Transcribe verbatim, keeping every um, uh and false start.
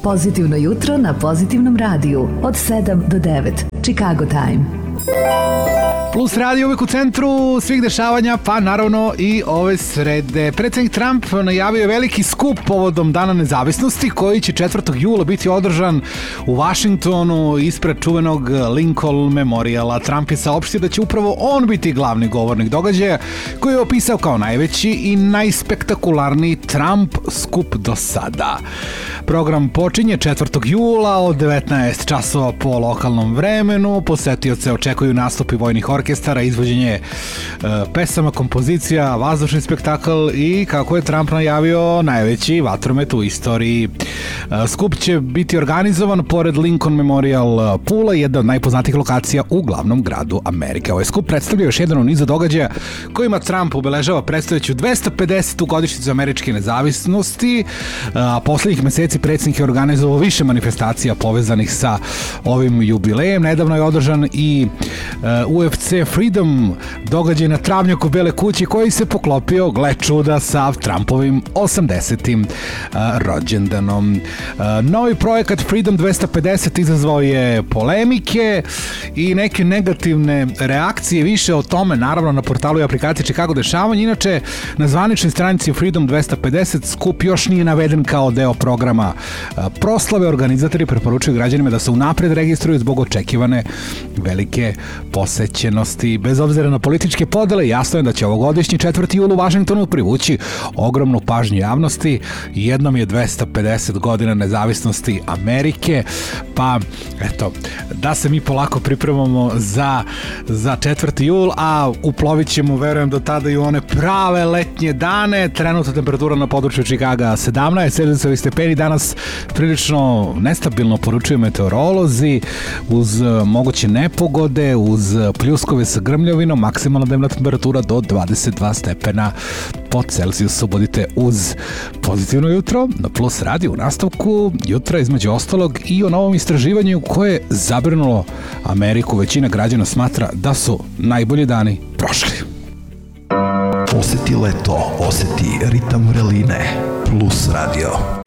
Pozitivno jutro na Pozitivnom radiju od sedam do devet. Chicago Time. Plus radio uvijek u centru svih dešavanja, pa naravno i ove srede. Predsjednik Trump najavio je veliki skup povodom Dana nezavisnosti koji će četvrtog jula biti održan u Washingtonu ispred čuvenog Lincoln Memoriala. Trump je saopštio da će upravo on biti glavni govornik događaja koji je opisao kao najveći i najspektakularniji Trump skup do sada. Program počinje četvrtog jula od devetnaest časova po lokalnom vremenu. Posetioce očekuju nastupi vojnih orkestara, izvođenje e, pesama, kompozicija, vazdušni spektakl i, kako je Trump najavio, najveći vatromet u istoriji. E, skup će biti organizovan pored Lincoln Memorial Pula, jedna od najpoznatijih lokacija u glavnom gradu Amerike. Ovaj skup predstavlja još jedan u nizu događaja kojima Trump obeležava predstojeću dvesta pedesetu godišnjicu američke nezavisnosti. A poslednjih meseci predsjednik je organizovao više manifestacija povezanih sa ovim jubilejem. Nedavno je održan i uh, U F C Freedom, događaj na travnjaku Bele kuće koji se poklopio, gle čuda, sa Trumpovim osamdesetim uh, rođendanom. Uh, novi projekat Freedom dvesta pedeset izazvao je polemike i neke negativne reakcije. Više o tome naravno na portalu i aplikaciji Chicago dešavanja. Inače, na zvaničnoj stranici Freedom dvesta pedeset skup još nije naveden kao deo programa proslave. Organizatori preporučuju građanima da se unapred registruju zbog očekivane velike posećenosti. Bez obzira na političke podele, jasno je da će ovogodišnji četvrti jul u Washingtonu privući ogromnu pažnju javnosti. Jednom je dvesta pedeset godina nezavisnosti Amerike, pa eto, da se mi polako pripremamo za, za četvrti jul, a uplovit ćemo, verujem, do tada i u one prave letnje dane. Trenutna temperatura na području Chicaga sedamnaest stepeni, danas prilično nestabilno poručuju meteorolozi, uz moguće nepogode, uz pljuskove sa grmljavinom, maksimalna dnevna temperatura do dvadeset dva stepena po Celzijusu. Budite uz Pozitivno jutro na Plus radio. U nastavku jutra između ostalog i o novom istraživanju koje je zabrinulo Ameriku. Većina građana smatra da su najbolji dani prošli. Oseti leto, oseti ritam vreline. Plus radio.